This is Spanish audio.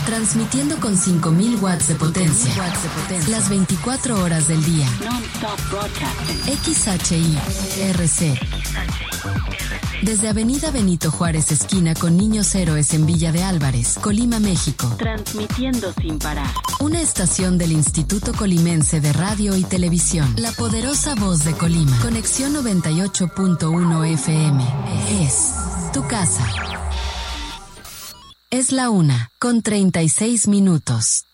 Transmitiendo con 5000 watts de potencia. Las 24 horas del día. XHI-RC. Desde Avenida Benito Juárez, esquina con Niños Héroes en Villa de Álvarez, Colima, México. Transmitiendo sin parar. Una estación del Instituto Colimense de Radio y Televisión. La poderosa voz de Colima. Conexión 98.1 FM. Es tu casa. Es la 1:36 minutos.